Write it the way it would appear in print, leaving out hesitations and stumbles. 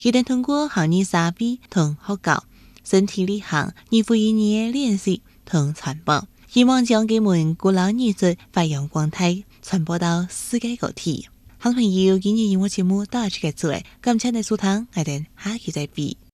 期待通過校園沙比同學教、身體力行、日復一日練習同傳播，希望將佢們古老藝術發揚光大，傳播到世界各地。好朋友，今日音樂節目到此結束，感謝你收聽，我哋下期再會。